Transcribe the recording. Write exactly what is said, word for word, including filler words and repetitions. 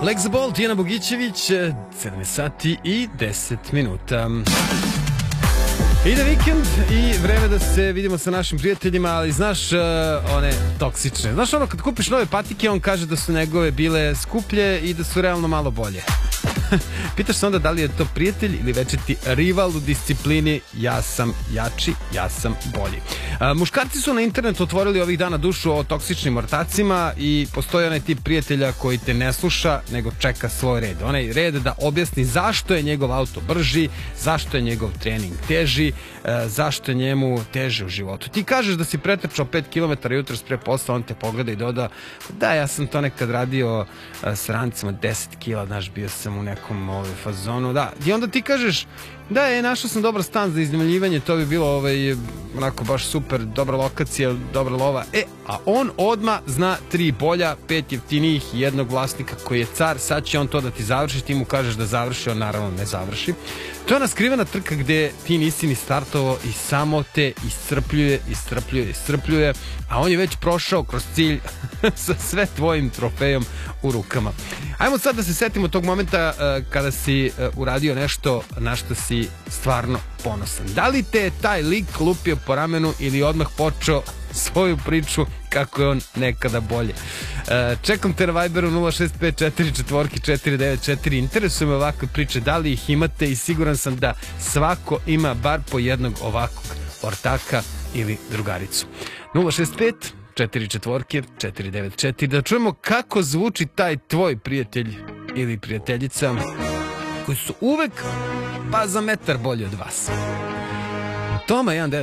Lex the Ball, Tijana Bogićević, sedam sati i deset minuta. Ide vikend i vreme da se vidimo sa našim prijateljima, ali znaš uh, one toksične. Znaš ono kad kupiš nove patike, on kaže da su njegove bile skuplje i da su realno malo bolje. Pitaš se onda da li je to prijatelj ili večiti rival u disciplini ja sam jači, ja sam bolji. A, muškarci su na internetu otvorili ovih dana dušu o toksičnim ortacima i postoji onaj tip prijatelja koji te ne sluša, nego čeka svoj red. Onaj red da objasni zašto je njegov auto brži, zašto je njegov trening teži, e, zašto je njemu teže u životu. Ti kažeš da si pretrčao pet kilometara jutros pre posla, on te pogleda i doda da, ja sam to nekad radio a, s rancima deset kila, znaš, bio sam u nekom ovaj, fazonu, da. I onda ti kažeš, da, je, našao sam dobar stan za iznajmljivanje, to bi bilo ovaj, onako baš super, dobra lokacija, dobra lova. E, a on odma zna tri bolja, pet jeftinijih i jednog vlasnika koji je car, sad će on to da ti završi, ti mu kažeš da završi, on naravno ne završi. To je ona skrivena trka gde ti nisi ni startovao i samo te iscrpljuje, iscrpljuje, iscrpljuje, a on je već prošao kroz cilj sa sve tvojim trofejom u rukama. Ajmo sad da se setimo tog momenta uh, kada si uh, uradio nešto na što si stvarno ponosan. Da li te je taj lik lupio po ramenu ili odmah počeo svoju priču kako je on nekada bolje? E, čekam te na Viberu nula šest pet četiri četiri četiri devet četiri. Interesuje me ovakve priče, da li ih imate i siguran sam da svako ima bar po jednog ovakvog ortaka ili drugaricu. nula šest pet četiri četiri četiri devet četiri. Da čujemo kako zvuči taj tvoj prijatelj ili prijateljica koji su uvek pa za metar bolji od vas. Toma jedan